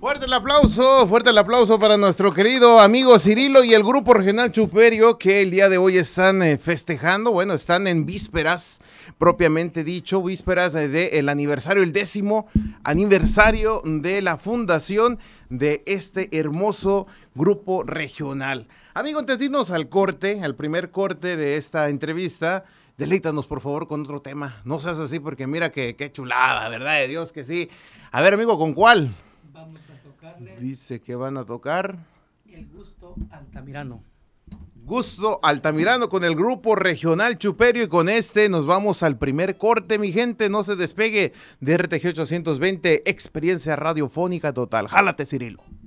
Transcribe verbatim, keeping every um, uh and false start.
Fuerte el aplauso, fuerte el aplauso para nuestro querido amigo Cirilo y el Grupo Regional Chuperio, que el día de hoy están eh, festejando, bueno, están en vísperas, propiamente dicho, vísperas del de aniversario, el décimo aniversario de la fundación de este hermoso grupo regional. Amigo, antes de irnos al corte, al primer corte de esta entrevista, deleítanos por favor con otro tema. No seas así porque mira que, que chulada, ¿verdad? De Dios que sí. A ver, amigo, ¿con cuál? Vamos a tocarles. Dice que van a tocar El Gusto Altamirano. Gusto Altamirano con el Grupo Regional Chuperio, y con este nos vamos al primer corte, mi gente. No se despegue de R T G ochocientos veinte, experiencia radiofónica total. Jálate, Cirilo.